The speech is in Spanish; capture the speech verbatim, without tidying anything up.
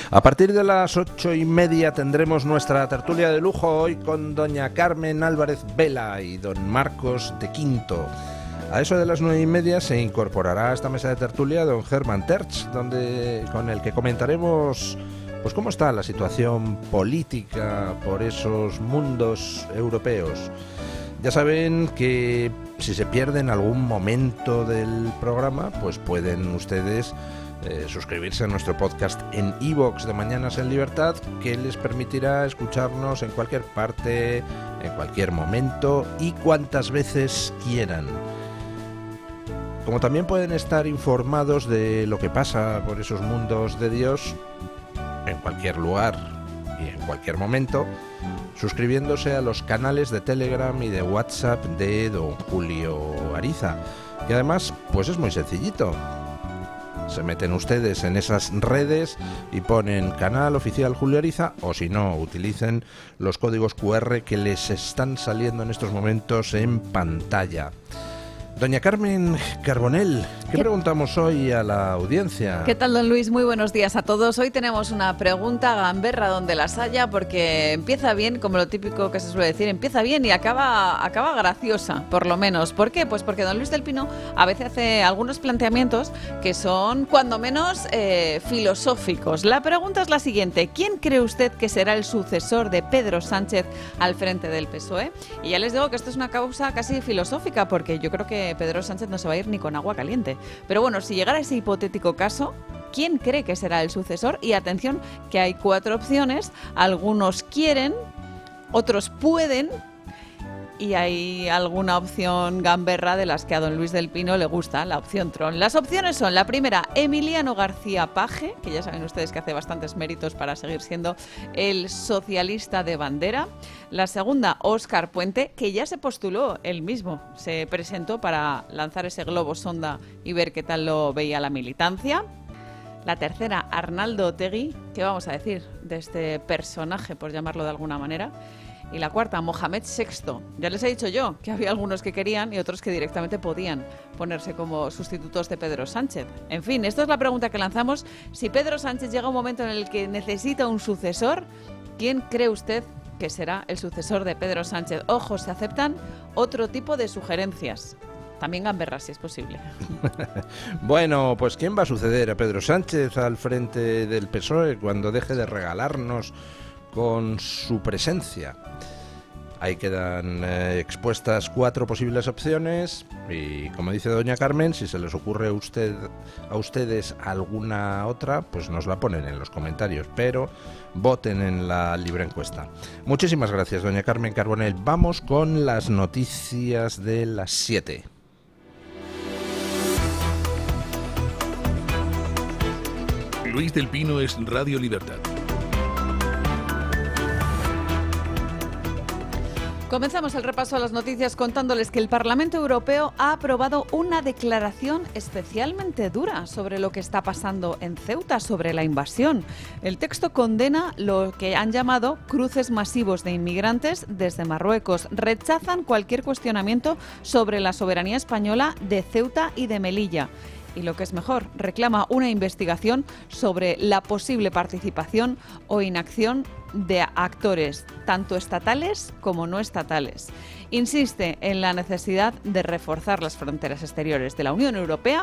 A partir de las ocho y media tendremos nuestra tertulia de lujo hoy con doña Carmen Álvarez Vela y don Marcos de Quinto. A eso de las nueve y media se incorporará a esta mesa de tertulia don Germán Terch, donde, con el que comentaremos pues cómo está la situación política por esos mundos europeos. Ya saben que si se pierden algún momento del programa, pues pueden ustedes eh, suscribirse a nuestro podcast en iVoox de Mañanas en Libertad, que les permitirá escucharnos en cualquier parte, en cualquier momento y cuantas veces quieran. Como también pueden estar informados de lo que pasa por esos mundos de Dios en cualquier lugar y en cualquier momento, suscribiéndose a los canales de Telegram y de WhatsApp de don Julio Ariza. Y además, pues es muy sencillito. Se meten ustedes en esas redes y ponen canal oficial Julio Ariza, o si no, utilicen los códigos cu erre que les están saliendo en estos momentos en pantalla. Doña Carmen Carbonell, ¿qué, ¿qué preguntamos hoy a la audiencia? ¿Qué tal, don Luis? Muy buenos días a todos. Hoy tenemos una pregunta gamberra donde las haya, porque empieza bien, como lo típico que se suele decir, empieza bien y acaba, acaba graciosa, por lo menos. ¿Por qué? Pues porque don Luis del Pino a veces hace algunos planteamientos que son, cuando menos, eh, filosóficos. La pregunta es la siguiente: ¿quién cree usted que será el sucesor de Pedro Sánchez al frente del P S O E? Y ya les digo que esto es una causa casi filosófica, porque yo creo que Pedro Sánchez no se va a ir ni con agua caliente. Pero bueno, si llegara ese hipotético caso, ¿quién cree que será el sucesor? Y atención, que hay cuatro opciones. Algunos quieren, otros pueden, y hay alguna opción gamberra de las que a don Luis del Pino le gusta, la opción Tron. Las opciones son: la primera, Emiliano García Paje, que ya saben ustedes que hace bastantes méritos para seguir siendo el socialista de bandera. La segunda, Óscar Puente, que ya se postuló él mismo, se presentó para lanzar ese globo sonda y ver qué tal lo veía la militancia. La tercera, Arnaldo Otegi, ¿qué vamos a decir de este personaje, por llamarlo de alguna manera? Y la cuarta, Mohamed sexto. Ya les he dicho yo que había algunos que querían y otros que directamente podían ponerse como sustitutos de Pedro Sánchez. En fin, esto es la pregunta que lanzamos. Si Pedro Sánchez llega a un momento en el que necesita un sucesor, ¿quién cree usted que será el sucesor de Pedro Sánchez? Ojo, se aceptan otro tipo de sugerencias. También gamberras, si es posible. Bueno, pues ¿quién va a suceder a Pedro Sánchez al frente del P S O E cuando deje de regalarnos con su presencia? Ahí quedan eh, expuestas cuatro posibles opciones y, como dice doña Carmen, si se les ocurre a, usted, a ustedes alguna otra, pues nos la ponen en los comentarios, pero voten en la libre encuesta. Muchísimas gracias, doña Carmen Carbonell. Vamos con las noticias de las siete. Luis del Pino es Radio Libertad. Comenzamos el repaso a las noticias contándoles que el Parlamento Europeo ha aprobado una declaración especialmente dura sobre lo que está pasando en Ceuta, sobre la invasión. El texto condena lo que han llamado cruces masivos de inmigrantes desde Marruecos. Rechazan cualquier cuestionamiento sobre la soberanía española de Ceuta y de Melilla. Y lo que es mejor, reclama una investigación sobre la posible participación o inacción de actores, tanto estatales como no estatales. Insiste en la necesidad de reforzar las fronteras exteriores de la Unión Europea